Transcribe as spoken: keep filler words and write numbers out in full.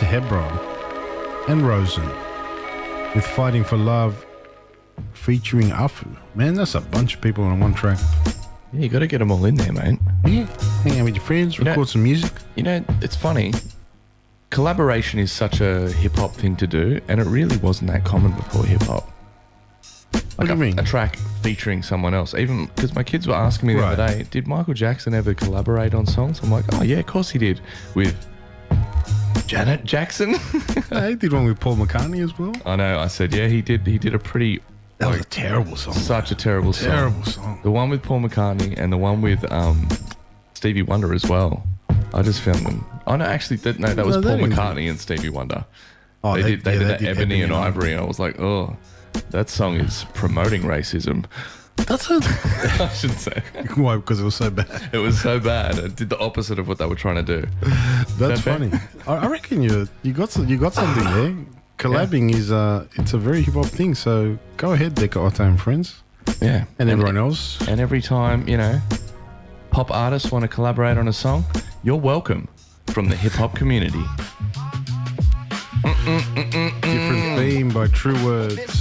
to Hebron and Rosen with Fighting for Love featuring Afu. Man, that's a bunch of people on one track. Yeah, you got to get them all in there, mate. Yeah, hang out with your friends, You know- record some music. You know, it's funny. Collaboration is such a hip hop thing to do, and it really wasn't that common before hip hop. What do a, you mean? A track featuring someone else. Even because my kids were asking me the Right. other day, did Michael Jackson ever collaborate on songs? I'm like, oh yeah, of course he did with Janet Jackson. Yeah, he did one with Paul McCartney as well. I know. I said, yeah, he did. He did a pretty That was like, a terrible song. such a terrible song. Terrible song. The one with Paul McCartney and the one with um, Stevie Wonder as well. I just found them. Oh no, actually, that, no, that was No, they Paul didn't- McCartney and Stevie Wonder. Oh, they, did. They yeah, did they that did Ebony, and Ivory, and I was like, oh, that song is promoting racism. That's a... I shouldn't say. Why? Because it was so bad. It was so bad. It did the opposite of what they were trying to do. That's That fair? funny. I I reckon you you got some, you got something there. Collabing is uh it's a very hip hop thing. So go ahead, Deca Otto and friends, Yeah, and everyone else. And every time, you know, pop artists want to collaborate on a song, you're welcome from the hip hop community. Different theme by True Words.